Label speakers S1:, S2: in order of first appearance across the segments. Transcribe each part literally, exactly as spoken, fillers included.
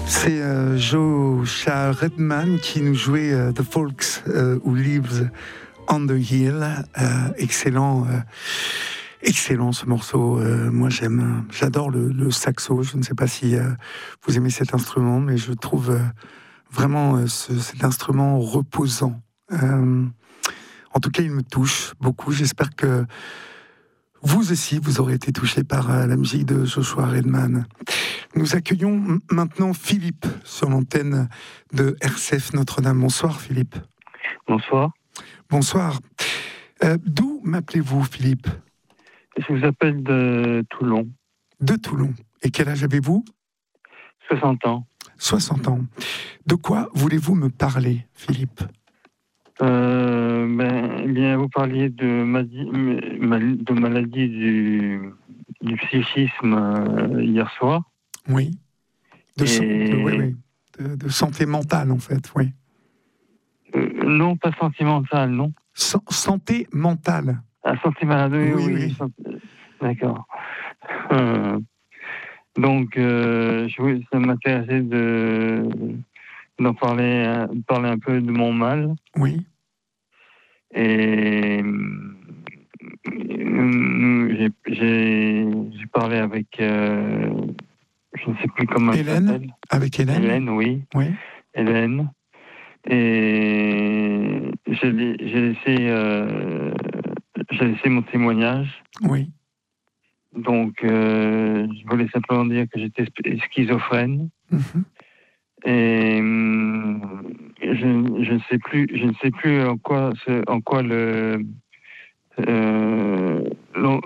S1: C'est euh, Joshua Redman qui nous jouait euh, The Folks euh, Who Lives on the Hill. Euh, excellent, euh, excellent ce morceau. Euh, moi j'aime, j'adore le, le saxo. Je ne sais pas si euh, vous aimez cet instrument, mais je trouve euh, vraiment euh, ce, cet instrument reposant. Euh, en tout cas, il me touche beaucoup. J'espère que vous aussi, vous aurez été touché par euh, la musique de Joshua Redman. Nous accueillons maintenant Philippe sur l'antenne de R C F Notre-Dame. Bonsoir Philippe.
S2: Bonsoir.
S1: Bonsoir. Euh, d'où m'appelez-vous Philippe ?
S2: Je vous appelle de Toulon.
S1: De Toulon. Et quel âge avez-vous ?
S2: soixante ans.
S1: soixante ans. De quoi voulez-vous me parler Philippe ?
S2: euh, ben, eh bien, vous parliez de, madi- de maladie du, du psychisme euh, hier soir.
S1: Oui. De,
S2: Et...
S1: so- de, oui, oui. De, de santé mentale en fait, oui.
S2: Euh, non, pas sentimentale, non.
S1: Sa- santé mentale.
S2: Ah, santé malade, oui,
S1: Oui,
S2: oui.
S1: oui.
S2: Santé... D'accord. Euh, donc, euh, je voulais, ça m'intéressait de, d'en parler, euh, de parler un peu de mon mal.
S1: Oui.
S2: Et euh, j'ai, j'ai, j'ai parlé avec, euh, je ne sais plus comment elle
S1: Hélène,
S2: s'appelle.
S1: avec Hélène.
S2: Hélène, oui.
S1: Oui.
S2: Hélène. Et j'ai, j'ai laissé, euh, j'ai laissé mon témoignage.
S1: Oui.
S2: Donc, euh, je voulais simplement dire que j'étais schizophrène.
S1: Mm-hmm.
S2: Et euh, je, je ne sais plus, je ne sais plus en quoi, en quoi le Euh, l'on,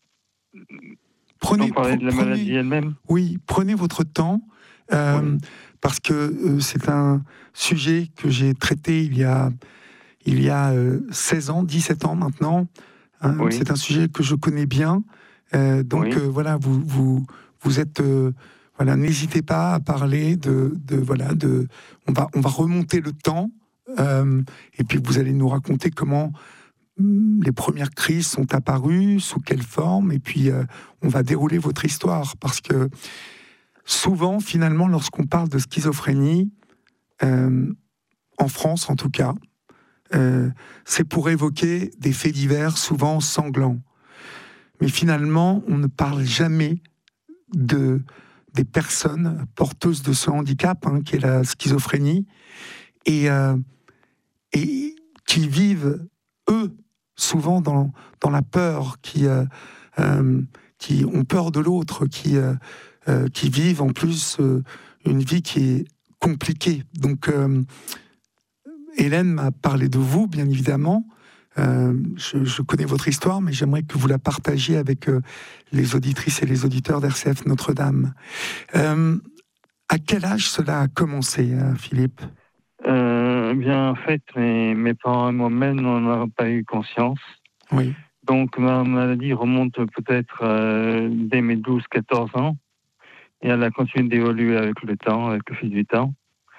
S1: Prenez,
S2: on parlait de la
S1: prenez,
S2: maladie elle-même.
S1: Oui, prenez votre temps, euh, oui. parce que euh, c'est un sujet que j'ai traité il y a, il y a euh, seize ans, dix-sept ans maintenant. Hein, oui. C'est un sujet que je connais bien. Euh, donc oui. euh, voilà, vous, vous, vous êtes... Euh, voilà, n'hésitez pas à parler de... de, voilà, de on, va, on va remonter le temps, euh, et puis vous allez nous raconter comment... les premières crises sont apparues, sous quelle forme, et puis euh, on va dérouler votre histoire, parce que souvent, finalement, lorsqu'on parle de schizophrénie, euh, en France en tout cas, euh, c'est pour évoquer des faits divers, souvent sanglants. Mais finalement, on ne parle jamais de, des personnes porteuses de ce handicap, hein, qui est la schizophrénie, et, euh, et qui vivent, eux, souvent dans, dans la peur, qui, euh, euh, qui ont peur de l'autre, qui, euh, euh, qui vivent en plus euh, une vie qui est compliquée. Donc, euh, Hélène m'a parlé de vous, bien évidemment. Euh, je, je connais votre histoire, mais j'aimerais que vous la partagiez avec euh, les auditrices et les auditeurs d'R C F Notre-Dame. Euh, à quel âge cela a commencé, hein, Philippe ?
S2: Euh, bien, en fait, mes, mes parents et moi-même n'en avons pas eu conscience.
S1: Oui.
S2: Donc, ma maladie remonte peut-être euh, dès mes douze quatorze ans. Et elle a continué d'évoluer avec le temps, avec le fil du temps.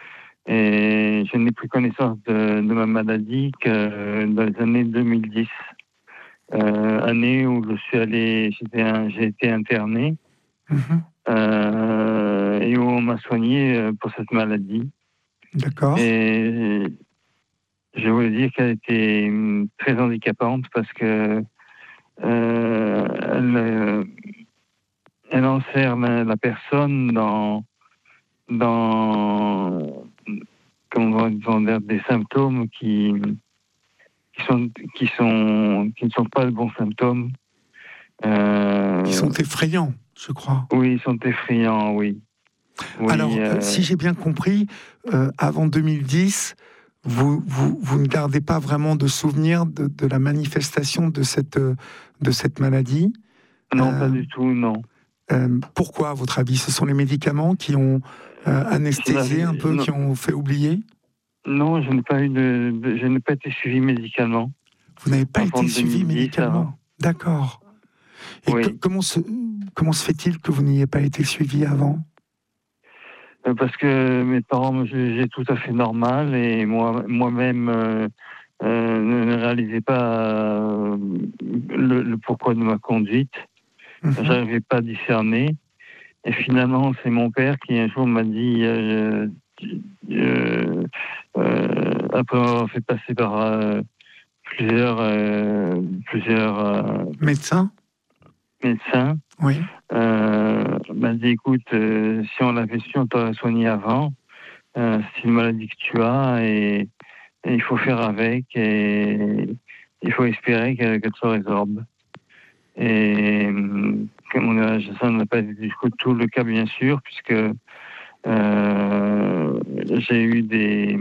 S2: Et je n'ai pris connaissance de, de ma maladie que dans les années deux mille dix. Euh, année où je suis allé, j'étais un, j'ai été interné. Mm-hmm. Euh, et où on m'a soigné pour cette maladie.
S1: D'accord.
S2: Et je voulais dire qu'elle était très handicapante parce que euh, elle, elle enferme la personne dans, dans comment dire, des symptômes qui, qui, sont, qui, sont, qui ne sont pas de bons symptômes.
S1: Euh, Ils sont effrayants, je crois.
S2: Oui, ils sont effrayants, oui. oui
S1: Alors,
S2: euh...
S1: si j'ai bien compris, euh, avant deux mille dix, vous, vous, vous ne gardez pas vraiment de souvenir de, de la manifestation de cette, de cette maladie ?
S2: Non, euh, pas du tout, non.
S1: Euh, pourquoi, à votre avis ? Ce sont les médicaments qui ont euh, anesthésié un peu, non. qui ont fait oublier ?
S2: Non, je n'ai pas eu de, de je n'ai pas été suivi médicalement.
S1: Vous n'avez pas été suivi médicalement ? Avant. D'accord. Et oui. que, comment, se, comment se fait-il que vous n'ayez pas été suivi avant ?
S2: Parce que mes parents me jugeaient tout à fait normal et moi, moi-même euh, euh, ne réalisais pas euh, le, le pourquoi de ma conduite. Mm-hmm. Je n'arrivais pas à discerner. Et finalement, c'est mon père qui un jour m'a dit, euh, euh, euh, après avoir fait passer par euh, plusieurs, euh, plusieurs euh,
S1: médecin.
S2: médecins,
S1: Oui.
S2: euh, m'a dit, écoute, euh, si on l'avait su, on t'aurait soigné avant. Euh, c'est une maladie que tu as et, et il faut faire avec et il faut espérer qu'elle, qu'elle se résorbe. Et comme on a, ça n'a pas été du coup tout le cas, bien sûr, puisque euh, j'ai eu des,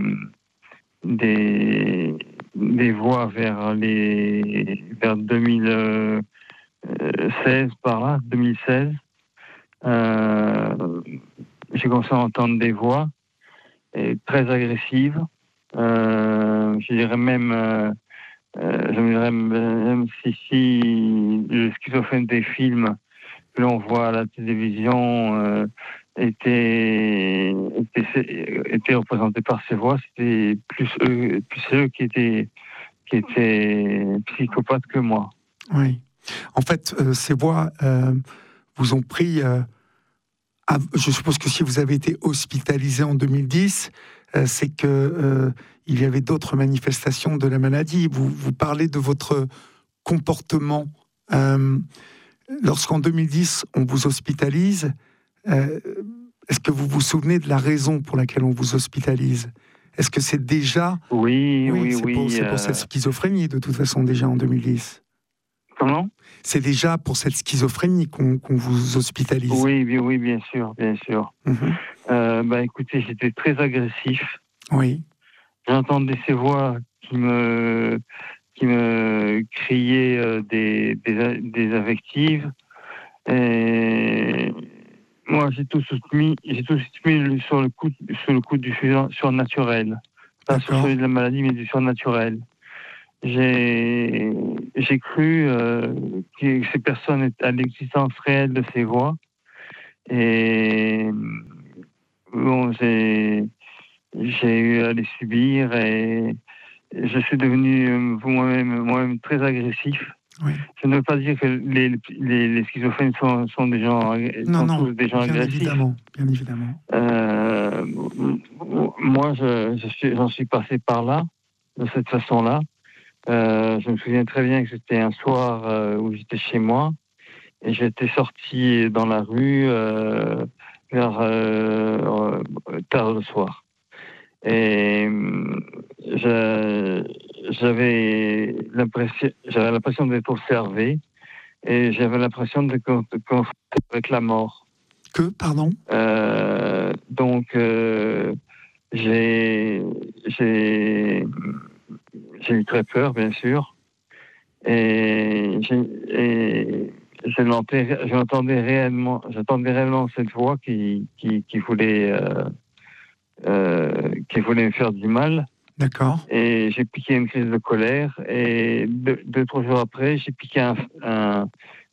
S2: des, des voix vers, les, vers deux mille seize, par là, deux mille seize. Euh, j'ai commencé à entendre des voix et très agressives. Euh, je dirais même, euh, euh, je dirais même si, si le schizophrène des films que l'on voit à la télévision euh, était, était, était représenté par ces voix, c'était plus eux, plus eux qui étaient, qui étaient psychopathes que moi.
S1: Oui. En fait, euh, ces voix euh, vous ont pris. Euh, à, je suppose que si vous avez été hospitalisé en deux mille dix, euh, c'est que euh, il y avait d'autres manifestations de la maladie. Vous, vous parlez de votre comportement. Euh, lorsqu'en deux mille dix, on vous hospitalise, euh, est-ce que vous vous souvenez de la raison pour laquelle on vous hospitalise? Est-ce que c'est déjà...
S2: Oui,
S1: Oui,
S2: oui,
S1: c'est
S2: oui.
S1: pour, c'est
S2: euh...
S1: pour cette schizophrénie, de toute façon, déjà en deux mille dix.
S2: Comment?
S1: C'est déjà pour cette schizophrénie qu'on, qu'on vous hospitalise.
S2: Oui, oui, oui, bien sûr, bien sûr.
S1: Mmh.
S2: Euh, bah, écoutez, j'étais très agressif.
S1: Oui.
S2: J'entendais ces voix qui me, qui me criaient euh, des, des, des invectives. Et moi, j'ai tout mis, j'ai tout mis sur le coup, sur le coup du surnaturel. Pas sur celui de la maladie, mais du surnaturel. J'ai, j'ai cru euh, que ces personnes étaient à l'existence réelle de ces voix. Et bon, j'ai, j'ai eu à les subir et je suis devenu moi-même, moi-même très agressif.
S1: Oui.
S2: Je ne veux pas dire que les, les, les schizophrènes sont, sont des gens,
S1: non,
S2: sont
S1: non,
S2: tous des gens
S1: bien
S2: agressifs.
S1: Évidemment, bien évidemment.
S2: Euh, moi, je, je suis, j'en suis passé par là, de cette façon-là. Euh, je me souviens très bien que c'était un soir euh, où j'étais chez moi et j'étais sorti dans la rue euh, vers euh, tard le soir. Et je, j'avais l'impression, j'avais l'impression d'être observé et j'avais l'impression de confronter avec la mort.
S1: Que, pardon
S2: euh, Donc, euh, j'ai, j'ai, j'ai eu très peur, bien sûr. Et, et j'entendais, j'entendais réellement, j'entendais réellement cette voix qui, qui, qui voulait, euh, euh, qui voulait me faire du mal.
S1: D'accord.
S2: Et j'ai piqué une crise de colère. Et deux, deux trois jours après, j'ai piqué un, un,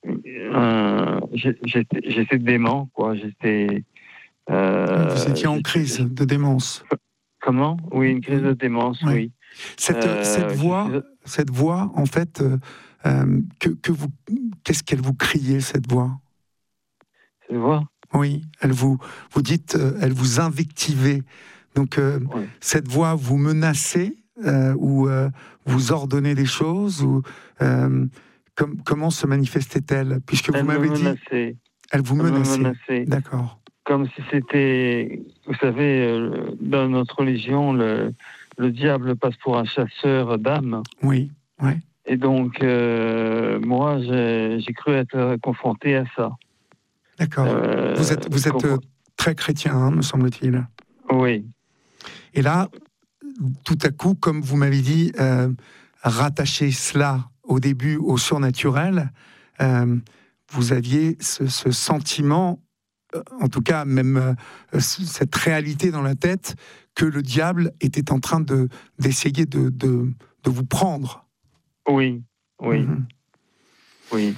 S2: un j'étais, j'étais dément, quoi. J'étais.
S1: Euh, Vous étiez en crise de démence.
S2: Comment? Oui, une crise
S1: oui.
S2: de démence,
S1: oui.
S2: oui.
S1: Cette, euh, cette voix, suis... cette voix, en fait, euh, euh, que, que vous, qu'est-ce qu'elle vous criait, cette voix?
S2: Cette voix?
S1: Oui, elle vous, vous dites, euh, elle vous invectivait. Donc, euh, oui. Cette voix vous menaçait euh, ou euh, vous ordonnait des choses ou euh, com- comment se manifestait-elle? Puisque
S2: elle
S1: vous m'avez dit,
S2: menaçait.
S1: elle vous menaçait.
S2: Elle me menaçait.
S1: D'accord.
S2: Comme si c'était, vous savez, dans notre religion, le, le diable passe pour un chasseur d'âmes.
S1: Oui, oui.
S2: Et donc, euh, moi, j'ai, j'ai cru être confronté à ça.
S1: D'accord. Euh, vous êtes, vous êtes confron... très chrétien, hein, me semble-t-il.
S2: Oui.
S1: Et là, tout à coup, comme vous m'avez dit, euh, rattacher cela au début au surnaturel, euh, vous aviez ce, ce sentiment, en tout cas même euh, cette réalité dans la tête, que le diable était en train de, d'essayer de, de, de vous prendre.
S2: Oui, oui, mmh. oui.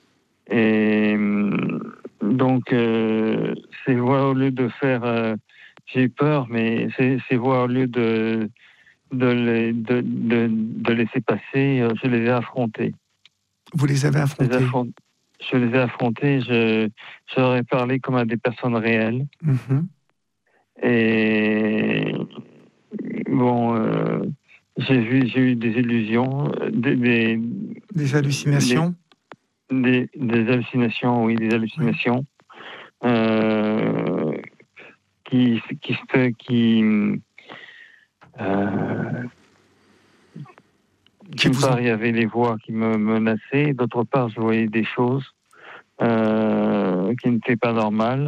S2: Et donc, euh, ces voix, au lieu de faire... Euh, j'ai eu peur, mais ces, ces voix, au lieu de, de, les, de, de, de laisser passer, je les ai affrontées.
S1: Vous les avez affrontées?
S2: Je les, affront... je les ai affrontés, je, je leur ai parlé comme à des personnes réelles.
S1: Mm-hmm.
S2: Et bon, euh, j'ai vu, j'ai eu des illusions, des, des,
S1: des hallucinations.
S2: Des, des, des hallucinations, oui, des hallucinations. Oui. Euh, qui, qui, qui, euh, d'une part, il y avait les voix qui me menaçaient, d'autre part, je voyais des choses euh, qui n'étaient pas normales.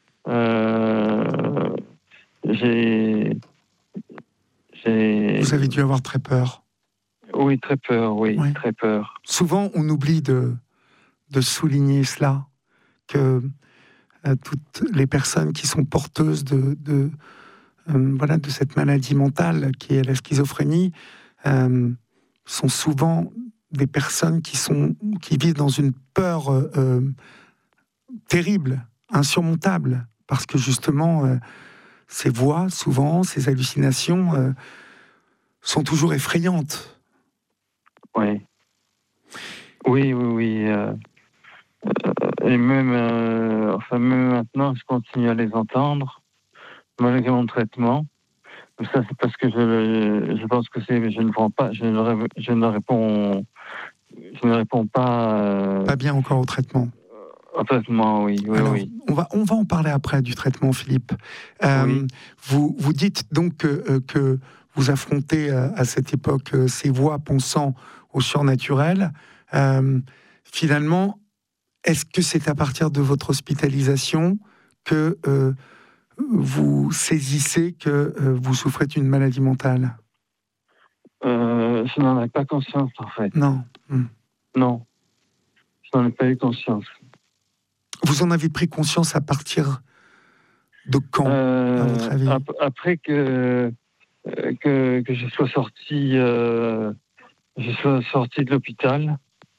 S2: Euh, j'ai, j'ai...
S1: Vous avez dû avoir très peur.
S2: Oui, très peur, oui, oui. très peur.
S1: Souvent, on oublie de, de souligner cela, que euh, toutes les personnes qui sont porteuses de, de, euh, voilà, de cette maladie mentale qui est la schizophrénie euh, sont souvent des personnes qui, sont, qui vivent dans une peur euh, terrible, insurmontable, parce que justement, euh, ces voix, souvent, ces hallucinations euh, sont toujours effrayantes.
S2: Oui. Oui, oui, oui. Euh, euh, et même, euh, enfin, même maintenant, je continue à les entendre, malgré mon traitement. Ça, c'est parce que je, je pense que c'est, je ne prends pas, je ne, je ne réponds, je ne réponds pas. Euh,
S1: pas bien encore au traitement.
S2: Au traitement, oui, oui,
S1: Alors,
S2: oui.
S1: On va, on va en parler après du traitement, Philippe. Euh,
S2: oui.
S1: vous, vous dites donc euh, que vous affrontez euh, à cette époque euh, ces voix pensant au surnaturel. Euh, finalement, est-ce que c'est à partir de votre hospitalisation que euh, vous saisissez que euh, vous souffrez d'une maladie mentale ?
S2: euh, Je n'en ai pas conscience, en fait.
S1: Non. Hum.
S2: Non. Je n'en ai pas eu conscience.
S1: Vous en avez pris conscience à partir de quand,
S2: euh,
S1: à votre avis ?
S2: ap- Après que, que, que je sois sorti, euh, je sois sorti de l'hôpital,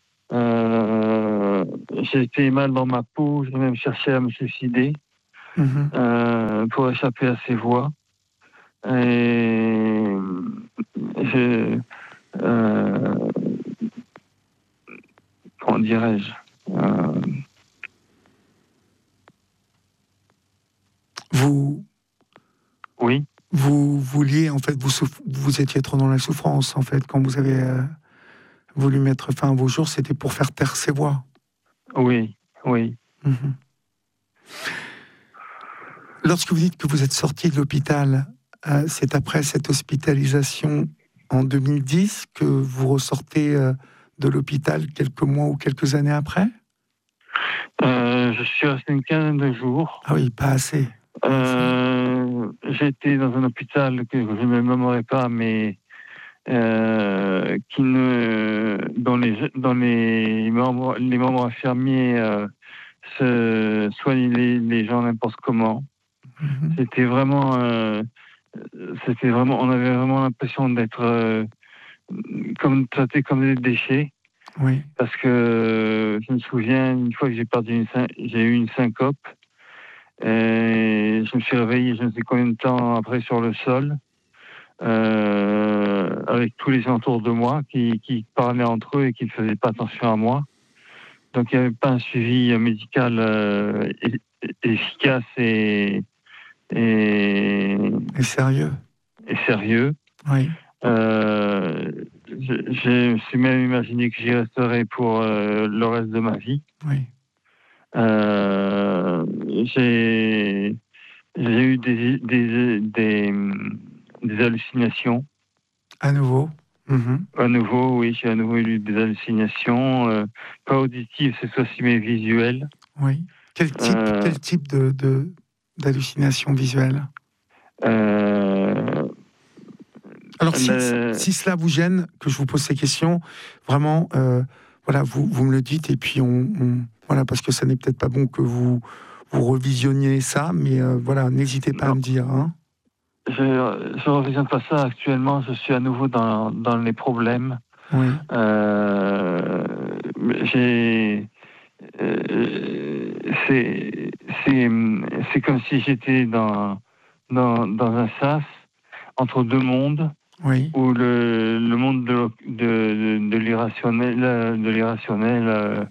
S2: euh, j'ai été mal dans ma peau, j'ai même cherché à me suicider. Mmh. Euh, pour échapper à ces voix. Et je, euh, comment dirais-je euh,
S1: Vous,
S2: oui.
S1: Vous vouliez, en fait, vous, souff- vous étiez trop dans la souffrance, en fait, quand vous avez euh, voulu mettre fin à vos jours, c'était pour faire taire ces voix.
S2: Oui, oui.
S1: Mm-hmm. Lorsque vous dites que vous êtes sorti de l'hôpital, euh, c'est après cette hospitalisation en deux mille dix que vous ressortez euh, de l'hôpital quelques mois ou quelques années après ?
S2: euh, Je suis resté une quinzaine de jours.
S1: Ah oui, pas assez.
S2: Euh, j'ai été dans un hôpital que je ne nommerai pas, mais euh, qui ne, dont les, dont les membres, les membres infirmiers euh, se soignent les, les gens n'importe comment. Mm-hmm. C'était vraiment, euh, c'était vraiment, on avait vraiment l'impression d'être euh, comme traités comme des déchets.
S1: Oui.
S2: Parce que je me souviens une fois que j'ai perdu une, j'ai eu une syncope. Et je me suis réveillé, je ne sais combien de temps après, sur le sol, euh, avec tous les gens autour de moi qui, qui parlaient entre eux et qui ne faisaient pas attention à moi. Donc il n'y avait pas un suivi médical euh, efficace et, et,
S1: et sérieux.
S2: Et sérieux.
S1: Oui.
S2: Euh, je, je me suis même imaginé que j'y resterais pour euh, le reste de ma vie.
S1: Oui.
S2: Euh, j'ai J'ai eu des, des, des, des hallucinations.
S1: À nouveau mmh.
S2: À nouveau, oui, j'ai à nouveau eu des hallucinations, euh, pas auditives cette fois-ci, mais visuelles.
S1: Oui. Quel type, euh, quel type de, de, d'hallucinations visuelles
S2: euh,
S1: Alors, si, le... si cela vous gêne, que je vous pose ces questions, vraiment, euh, voilà, vous, vous me le dites, et puis on, on voilà, parce que ça n'est peut-être pas bon que vous, vous revisionniez ça, mais euh, voilà, n'hésitez pas non. à me dire. Hein.
S2: Je ne revisionne pas ça actuellement, je suis à nouveau dans, dans les problèmes.
S1: Oui.
S2: Euh, j'ai... Euh, c'est, c'est, c'est comme si j'étais dans, dans, dans un sas entre deux mondes,
S1: oui.
S2: où le, le monde de, de, de, de l'irrationnel, de l'irrationnel euh,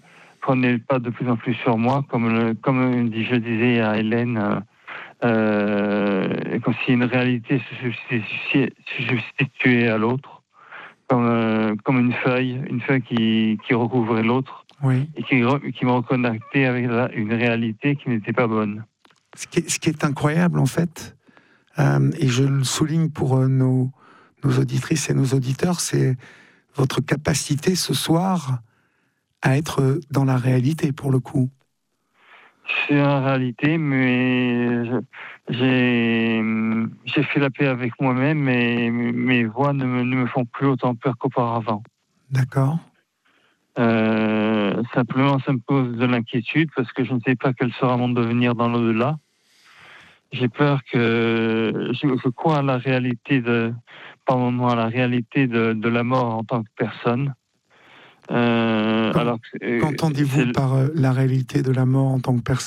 S2: prenais le pas de plus en plus sur moi, comme, le, comme je disais à Hélène, euh, euh, comme si une réalité se substituait, se substituait à l'autre, comme, euh, comme une feuille, une feuille qui, qui recouvrait l'autre,
S1: oui.
S2: et qui, qui me reconnectait avec la, une réalité qui n'était pas bonne.
S1: Ce qui est, ce qui est incroyable, en fait, euh, et je le souligne pour euh, nos, nos auditrices et nos auditeurs, c'est votre capacité ce soir à être dans la réalité, pour le coup.
S2: C'est en réalité, mais je, j'ai, j'ai fait la paix avec moi-même et mes voix ne me, ne me font plus autant peur qu'auparavant.
S1: D'accord.
S2: Euh, simplement, ça me pose de l'inquiétude parce que je ne sais pas quel sera mon devenir dans l'au-delà. J'ai peur que je, je crois à la réalité de, par moment, à la réalité de, de la mort en tant que personne. Euh,
S1: Quand,
S2: alors que, euh,
S1: qu'entendez-vous par euh, la réalité de la mort en tant que personne ?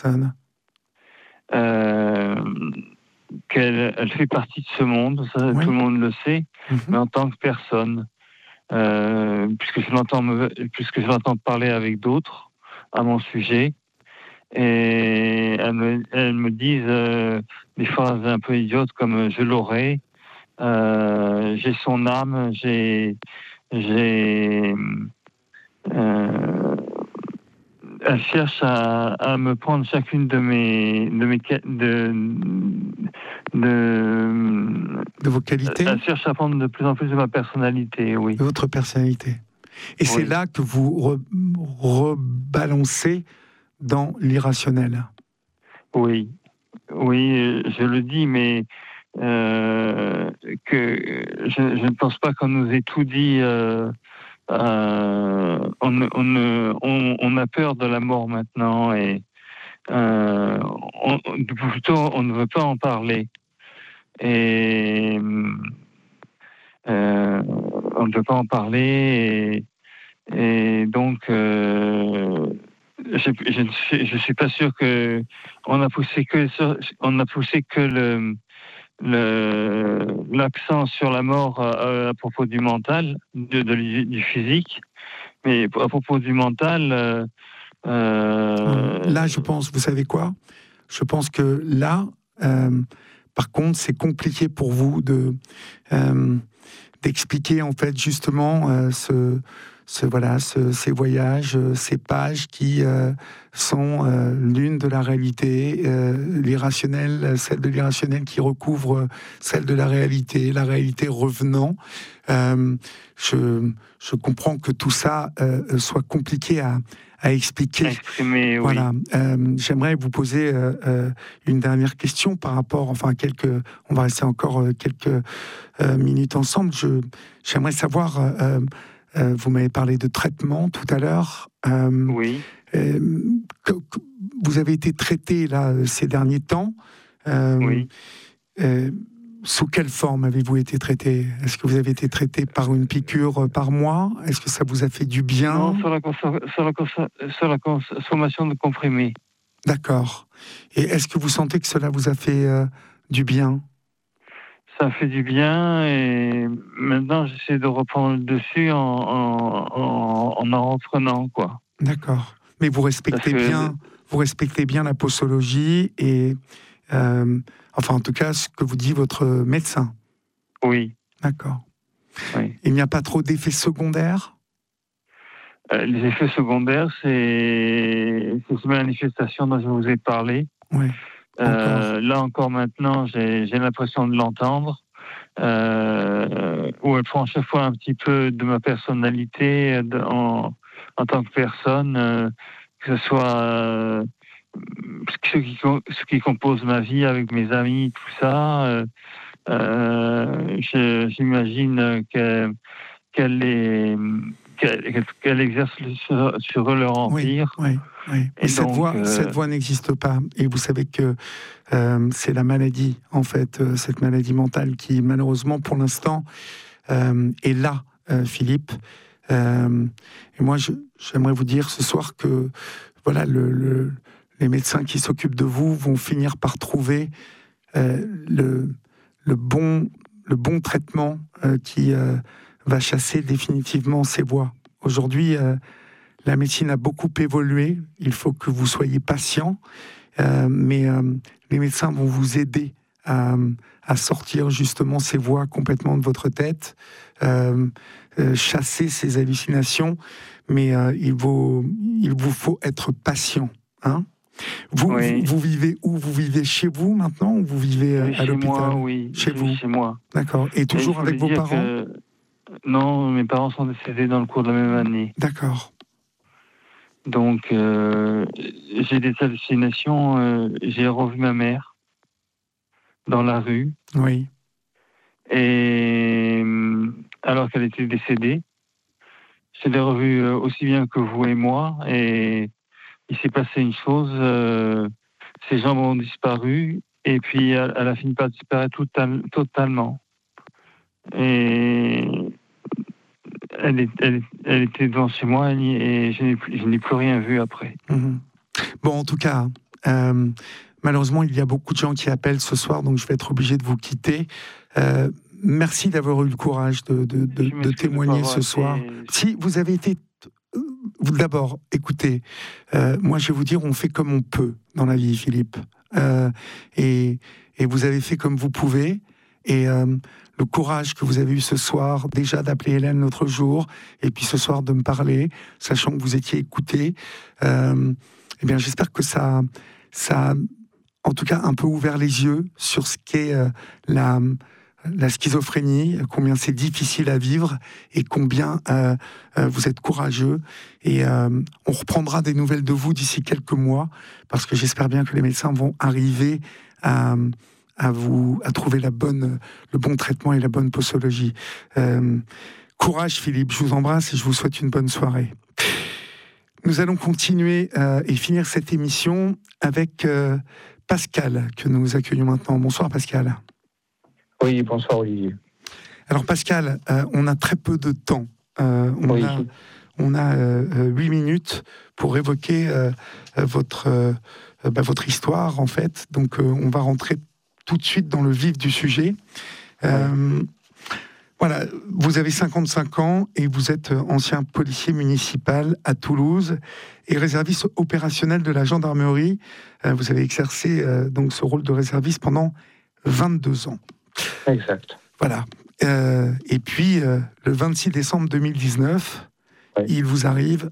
S2: euh, qu'elle elle fait partie de ce monde, ça, oui. Tout le monde le sait, mm-hmm. Mais en tant que personne, euh, puisque je l'entends, me, puisque je l'entends parler avec d'autres à mon sujet, et elles me, elles me disent euh, des phrases un peu idiotes comme je l'aurai, euh, j'ai son âme, j'ai, j'ai euh, elle cherche à, à me prendre chacune de mes de mes de de,
S1: de vos qualités.
S2: Elle cherche à prendre de plus en plus de ma personnalité, oui.
S1: De votre personnalité. Et oui. C'est là que vous re, rebalancez dans l'irrationnel.
S2: Oui, oui, je le dis, mais euh, que je, je ne pense pas qu'on nous ait tout dit. Euh, Euh, on, on, on, on a peur de la mort maintenant et euh, on, plutôt on ne veut pas en parler et euh, on ne veut pas en parler et, et donc euh, je, je ne suis, je suis pas sûr que on a poussé que on a poussé que le Le, l'accent sur la mort à, à propos du mental, de, de, du physique, mais à propos du mental... Euh,
S1: euh... Là, je pense, vous savez quoi ? Je pense que là, euh, par contre, c'est compliqué pour vous de, euh, d'expliquer, en fait, justement, euh, ce... Ce, voilà, ce, ces voyages, ces pages qui euh, sont euh, l'une de la réalité, euh, l'irrationnel, celle de l'irrationnel qui recouvre celle de la réalité, la réalité revenant. Euh, je, je comprends que tout ça euh, soit compliqué à, à expliquer.
S2: Exprimer,
S1: voilà.
S2: Oui.
S1: Euh, j'aimerais vous poser euh, euh, une dernière question par rapport, enfin quelques, on va rester encore euh, quelques euh, minutes ensemble. Je, j'aimerais savoir. Euh, Euh, vous m'avez parlé de traitement tout à l'heure.
S2: Euh, oui.
S1: Euh, que, que vous avez été traité là ces derniers temps. Euh,
S2: oui.
S1: Euh, sous quelle forme avez-vous été traité ? Est-ce que vous avez été traité par une piqûre par mois ? Est-ce que ça vous a fait du bien ?
S2: Non, sur la, sur la, sur la consommation de comprimés.
S1: D'accord. Et est-ce que vous sentez que cela vous a fait euh, du bien ?
S2: Ça fait du bien et maintenant j'essaie de reprendre le dessus en en, en, en, en reprenant, quoi.
S1: D'accord. Mais vous respectez que... bien, vous respectez bien la posologie et euh, enfin en tout cas ce que vous dit votre médecin.
S2: Oui.
S1: D'accord.
S2: Oui.
S1: Il n'y a pas trop d'effets secondaires ?
S2: euh, Les effets secondaires, c'est ces manifestations dont je vous ai parlé.
S1: Oui.
S2: Euh, là encore maintenant, j'ai, j'ai l'impression de l'entendre, euh, où elle prend à chaque fois un petit peu de ma personnalité de, en, en tant que personne, euh, que ce soit euh, ce, qui, ce qui compose ma vie avec mes amis, tout ça. Euh, euh, je, j'imagine que, qu'elle est... Qu'elle, qu'elle exerce sur, sur eux leur empire.
S1: Oui, oui, oui. Et cette, donc, voix, euh... cette voix n'existe pas. Et vous savez que euh, c'est la maladie, en fait, euh, cette maladie mentale qui, malheureusement, pour l'instant, euh, est là, euh, Philippe. Euh, et moi, je, j'aimerais vous dire ce soir que voilà, le, le, les médecins qui s'occupent de vous vont finir par trouver euh, le, le, bon, le bon traitement euh, qui... Euh, va chasser définitivement ces voix. Aujourd'hui, euh, la médecine a beaucoup évolué. Il faut que vous soyez patient, euh, mais euh, les médecins vont vous aider à, à sortir justement ces voix complètement de votre tête, euh, euh, chasser ces hallucinations. Mais euh, il, vaut, il vous faut être patient, hein. Vous,
S2: oui.
S1: vous, vous vivez où? Vous vivez chez vous maintenant ou vous vivez à
S2: chez
S1: l'hôpital?
S2: Moi, oui.
S1: Chez vous.
S2: Chez moi.
S1: D'accord. Et toujours
S2: Et
S1: avec vos parents?
S2: que... Non, mes parents sont décédés dans le cours de la même année.
S1: D'accord.
S2: Donc, euh, j'ai des hallucinations. Euh, j'ai revu ma mère dans la rue.
S1: Oui.
S2: Et alors qu'elle était décédée, je l'ai revue aussi bien que vous et moi. Et il s'est passé une chose. Euh, ses jambes ont disparu. Et puis, elle, elle a fini par disparaître total, totalement. Et elle, est, elle, elle était devant chez moi et je n'ai, je n'ai plus rien vu après.
S1: Mmh. Bon, en tout cas, euh, malheureusement, il y a beaucoup de gens qui appellent ce soir, donc je vais être obligé de vous quitter. Euh, merci d'avoir eu le courage de, de, de, de témoigner ce soir. Été... Si vous avez été... D'abord, écoutez, euh, moi je vais vous dire, on fait comme on peut dans la vie, Philippe. Euh, et, et vous avez fait comme vous pouvez. Et euh, le courage que vous avez eu ce soir, déjà d'appeler Hélène l'autre jour, et puis ce soir de me parler, sachant que vous étiez écouté, euh, eh bien j'espère que ça, ça a en tout cas un peu ouvert les yeux sur ce qu'est euh, la, la schizophrénie, combien c'est difficile à vivre et combien euh, euh, vous êtes courageux. Et euh, on reprendra des nouvelles de vous d'ici quelques mois, parce que j'espère bien que les médecins vont arriver à... à vous à trouver la bonne, le bon traitement et la bonne posologie. Euh, courage Philippe, je vous embrasse et je vous souhaite une bonne soirée. Nous allons continuer euh, et finir cette émission avec euh, Pascal, que nous accueillons maintenant. Bonsoir Pascal.
S3: Oui, bonsoir Olivier.
S1: Alors Pascal, euh, on a très peu de temps. Euh, on,
S3: oui.
S1: a, on a euh, huit minutes pour évoquer euh, votre, euh, bah, votre histoire en fait. Donc euh, on va rentrer tout de suite dans le vif du sujet. Euh, voilà, vous avez cinquante-cinq ans et vous êtes ancien policier municipal à Toulouse et réserviste opérationnel de la gendarmerie. Euh, vous avez exercé euh, donc ce rôle de réserviste pendant vingt-deux ans.
S3: Exact.
S1: Voilà. Euh, et puis, euh, le vingt-six décembre deux mille dix-neuf, oui. Il vous arrive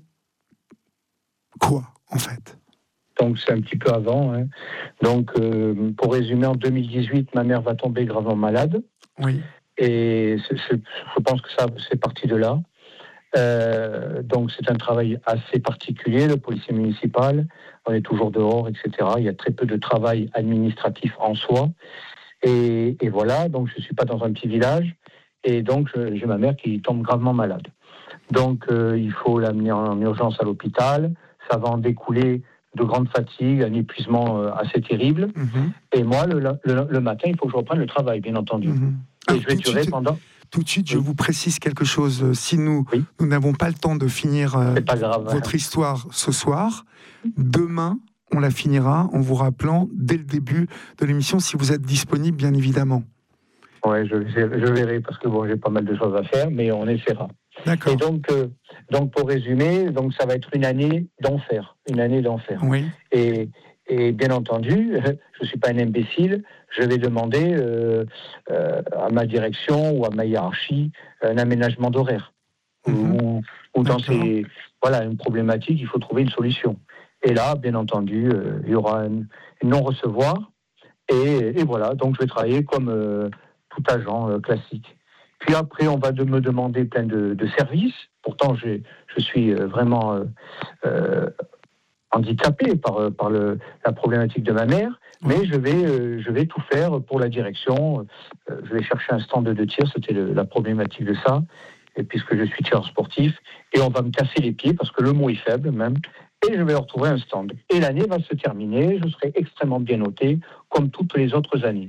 S1: quoi, en fait ?
S3: Donc c'est un petit peu avant. Hein. Donc euh, pour résumer, en deux mille dix-huit, ma mère va tomber gravement malade.
S1: Oui.
S3: Et c'est, c'est, je pense que ça, c'est parti de là. Euh, donc c'est un travail assez particulier, le policier municipal. On est toujours dehors, et cetera. Il y a très peu de travail administratif en soi. Et, et voilà, donc je ne suis pas dans un petit village. Et donc je, j'ai ma mère qui tombe gravement malade. Donc euh, il faut l'amener en urgence à l'hôpital. Ça va en découler de grandes fatigues, un épuisement euh, assez terrible. Mm-hmm. Et moi, le, le, le matin, il faut que je reprenne le travail, bien entendu. Mm-hmm. Et
S1: Alors,
S3: je vais durer
S1: suite,
S3: pendant...
S1: Tout de suite, oui. Je vous précise quelque chose. Si nous, oui. nous n'avons pas le temps de finir euh,
S3: grave,
S1: votre
S3: hein.
S1: histoire ce soir, demain, on la finira en vous rappelant dès le début de l'émission, si vous êtes disponible, bien évidemment.
S3: Oui, je, je verrai, parce que bon, j'ai pas mal de choses à faire, mais on essaiera.
S1: D'accord.
S3: Et donc, euh, donc, pour résumer, donc ça va être une année d'enfer, une année d'enfer.
S1: Oui.
S3: Et, et bien entendu, je ne suis pas un imbécile, je vais demander euh, euh, à ma direction ou à ma hiérarchie un aménagement d'horaire. Mm-hmm. Ou, ou dans ces, voilà, une problématique, il faut trouver une solution. Et là, bien entendu, euh, il y aura un, un non-recevoir. Et, et voilà, donc je vais travailler comme euh, tout agent euh, classique. Puis après, on va de me demander plein de, de services. Pourtant, je, je suis vraiment euh, euh, handicapé par, par le, la problématique de ma mère, mais je vais, euh, je vais tout faire pour la direction. Euh, je vais chercher un stand de tir, c'était le, la problématique de ça, et puisque je suis tireur sportif, et on va me casser les pieds, parce que le mot est faible même, et je vais retrouver un stand. Et l'année va se terminer, je serai extrêmement bien noté, comme toutes les autres années.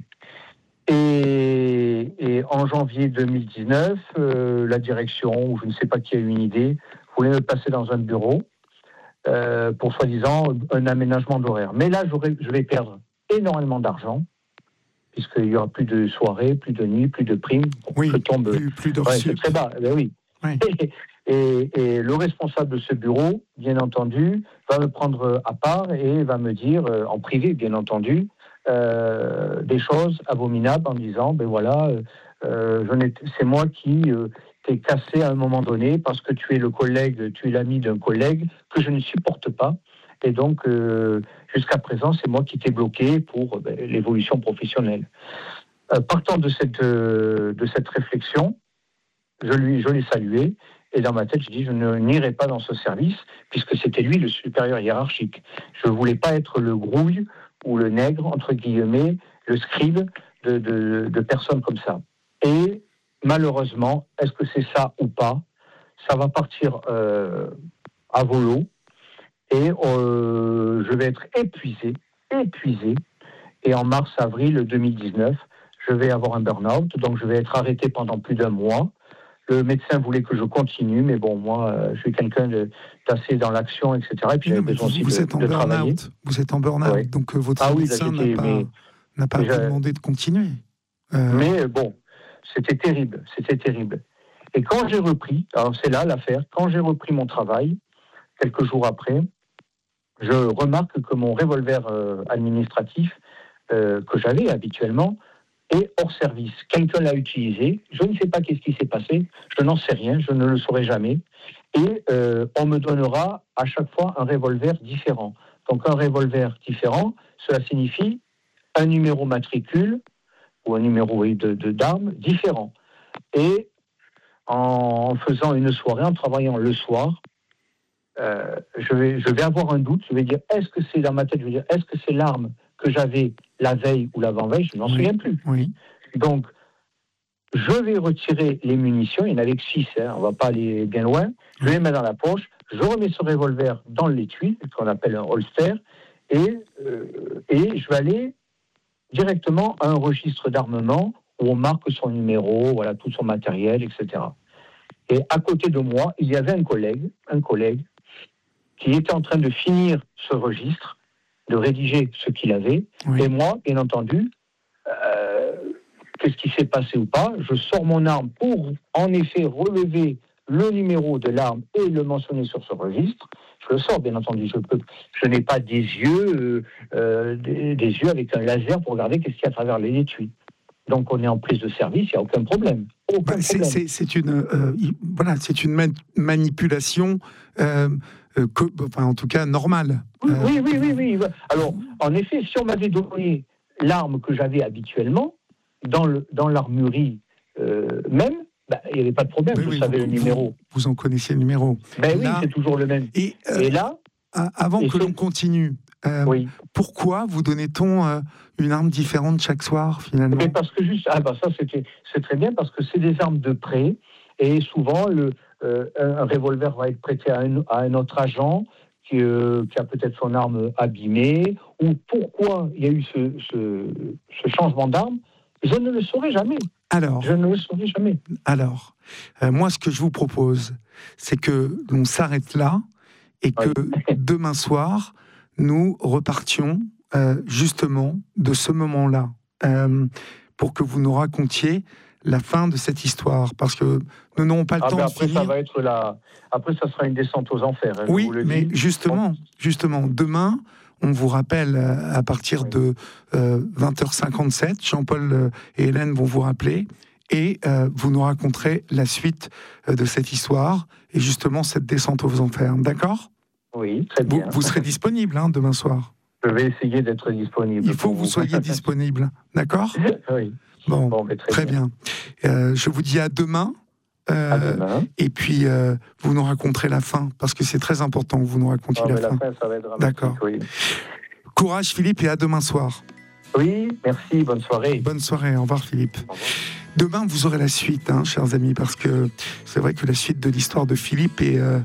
S3: Et, et en janvier deux mille dix-neuf, euh, la direction, ou je ne sais pas qui a eu une idée, voulait me passer dans un bureau euh, pour soi-disant un aménagement d'horaire. Mais là, j'aurais, je vais perdre énormément d'argent, puisqu'il n'y aura plus de soirées, plus de nuits, plus de primes.
S1: Oui,
S3: je tombe,
S1: plus, plus d'heures
S3: ouais,
S1: sup.
S3: c'est très bas, ben oui.
S1: Oui.
S3: Et, Et, et le responsable de ce bureau, bien entendu, va me prendre à part et va me dire, en privé, bien entendu, euh, des choses abominables en disant, ben voilà, euh, je n'ai, c'est moi qui euh, t'ai cassé à un moment donné parce que tu es le collègue, tu es l'ami d'un collègue que je ne supporte pas. Et donc, euh, jusqu'à présent, c'est moi qui t'ai bloqué pour ben, l'évolution professionnelle. Euh, partant de cette, euh, de cette réflexion, je, lui, je l'ai salué. Et dans ma tête, je dis, je ne n'irai pas dans ce service, puisque c'était lui le supérieur hiérarchique. Je ne voulais pas être le grouille ou le nègre, entre guillemets, le scribe de, de, de personnes comme ça. Et malheureusement, est-ce que c'est ça ou pas ? Ça va partir euh, à volo, et euh, je vais être épuisé, épuisé. Et en mars-avril deux mille dix-neuf, je vais avoir un burn-out, donc je vais être arrêté pendant plus d'un mois. Le médecin voulait que je continue, mais bon, moi, euh, je suis quelqu'un de, d'assez dans l'action, et cetera. Et puis
S1: non,
S3: j'avais besoin aussi
S1: vous
S3: de,
S1: êtes en
S3: de travailler.
S1: Vous êtes en burn-out, ouais. Donc euh, votre
S3: ah,
S1: médecin
S3: oui,
S1: n'a pas,
S3: mais,
S1: n'a pas
S3: mais
S1: vous demandé de continuer.
S3: Euh... Mais bon, c'était terrible, c'était terrible. Et quand j'ai repris, alors c'est là l'affaire, quand j'ai repris mon travail, quelques jours après, je remarque que mon revolver euh, administratif euh, que j'avais habituellement est hors service. Quelqu'un l'a utilisé, je ne sais pas qu'est-ce qui s'est passé, je n'en sais rien, je ne le saurai jamais. Et euh, on me donnera à chaque fois un revolver différent. Donc un revolver différent, cela signifie un numéro matricule ou un numéro de, de, d'armes différent. Et en faisant une soirée, en travaillant le soir, euh, je, vais, je vais avoir un doute, je vais dire, est-ce que c'est dans ma tête, je vais dire, est-ce que c'est l'arme que j'avais la veille ou l'avant-veille, je n'en oui, souviens plus.
S1: Oui.
S3: Donc, je vais retirer les munitions, il y en avait que six, hein, on ne va pas aller bien loin, je vais les mettre dans la poche, je remets ce revolver dans l'étui, ce qu'on appelle un holster, et, euh, et je vais aller directement à un registre d'armement où on marque son numéro, voilà, tout son matériel, et cetera. Et à côté de moi, il y avait un collègue, un collègue qui était en train de finir ce registre, de rédiger ce qu'il avait. Oui. Et moi, bien entendu, euh, qu'est-ce qui s'est passé ou pas, je sors mon arme pour, en effet, relever le numéro de l'arme et le mentionner sur ce registre. Je le sors, bien entendu. Je, peux, je n'ai pas des yeux, euh, des, des yeux avec un laser pour regarder qu'est-ce qu'il y a à travers les étuis. Donc, on est en prise de service, il n'y a aucun problème. Aucun
S1: bah, c'est,
S3: problème.
S1: C'est, c'est, une, euh, voilà, c'est une man- manipulation, euh, euh, que, enfin, en tout cas, normale.
S3: Oui, euh... oui, oui, oui, oui. Alors, en effet, si on m'avait donné l'arme que j'avais habituellement, dans, le, dans l'armurerie euh, même, bah, il n'y avait pas de problème, oui, je oui, savais vous, le numéro.
S1: Vous, vous en connaissiez le numéro.
S3: Ben là, oui, c'est toujours le même.
S1: Et, euh,
S3: et là...
S1: Avant et que c'est... l'on continue, euh,
S3: oui.
S1: pourquoi vous donnait-on euh, une arme différente chaque soir, finalement ?
S3: Mais parce que juste... Ah ben ça, c'était, c'est très bien, parce que c'est des armes de prêt, et souvent, le, euh, un revolver va être prêté à un, à un autre agent qui, euh, qui a peut-être son arme abîmée, ou pourquoi il y a eu ce, ce, ce changement d'arme, je ne le saurai jamais.
S1: Alors,
S3: je ne le saurai jamais.
S1: Alors, euh, moi, ce que je vous propose, c'est que l'on s'arrête là, et que oui. demain soir, nous repartions euh, justement de ce moment-là, euh, pour que vous nous racontiez la fin de cette histoire, parce que nous n'aurons pas le
S3: ah
S1: temps
S3: ben
S1: de
S3: après,
S1: finir.
S3: Ça va être la... Après, ça sera une descente aux enfers. Hein,
S1: oui,
S3: vous le
S1: mais
S3: dis.
S1: justement, justement, demain, on vous rappelle à partir oui. de euh, vingt heures cinquante-sept, Jean-Paul et Hélène vont vous rappeler, et euh, vous nous raconterez la suite euh, de cette histoire, et justement cette descente aux enfers, d'accord ?
S3: Oui, très bien.
S1: Vous, vous serez disponible hein, demain soir ?
S3: Je vais essayer d'être disponible.
S1: Il faut que vous soyez disponible, d'accord ?
S3: Oui.
S1: Bon,
S3: bon très,
S1: très bien. bien. Euh, je vous dis à demain.
S3: Euh, à demain.
S1: Et puis, euh, vous nous raconterez la fin, parce que c'est très important que vous nous racontiez
S3: oh,
S1: la,
S3: la
S1: fin.
S3: fin. Ça va être dramatique,
S1: d'accord.
S3: Oui.
S1: Courage, Philippe, et à demain soir.
S3: Oui, merci, bonne soirée.
S1: Bonne soirée, au revoir, Philippe.
S3: Au revoir.
S1: Demain, vous aurez la suite, hein, chers amis, parce que c'est vrai que la suite de l'histoire de Philippe est... Euh,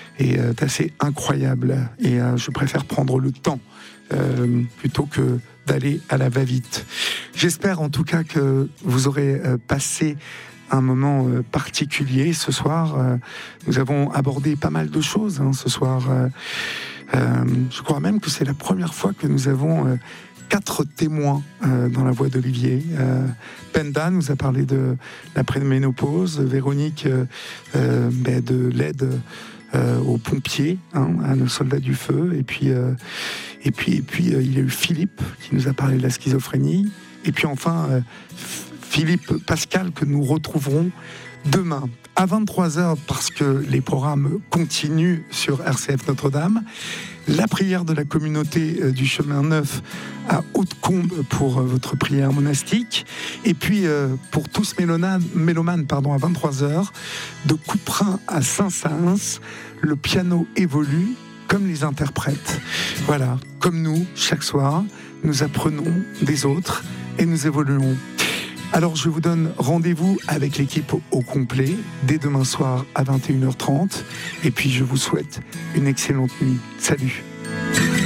S1: est assez incroyable et euh, je préfère prendre le temps euh, plutôt que d'aller à la va-vite. J'espère en tout cas que vous aurez euh, passé un moment euh, particulier ce soir. Euh, nous avons abordé pas mal de choses hein, ce soir. Euh, euh, je crois même que c'est la première fois que nous avons euh, quatre témoins euh, dans la voix d'Olivier. Euh, Penda nous a parlé de la préménopause, Véronique euh, euh, ben de l'aide euh, aux pompiers, hein, à nos soldats du feu, et puis, euh, et puis, et puis euh, il y a eu Philippe qui nous a parlé de la schizophrénie, et puis enfin euh, Philippe Pascal que nous retrouverons demain à vingt-trois heures parce que les programmes continuent sur R C F Notre-Dame. La prière de la communauté du Chemin Neuf à Haute-Combe pour votre prière monastique. Et puis, euh, pour tous mélomanes, mélomanes pardon, à vingt-trois heures, de Couperin à Saint-Saëns, le piano évolue comme les interprètes. Voilà, comme nous, chaque soir, nous apprenons des autres et nous évoluons. Alors je vous donne rendez-vous avec l'équipe au complet dès demain soir à vingt et une heures trente et puis je vous souhaite une excellente nuit. Salut.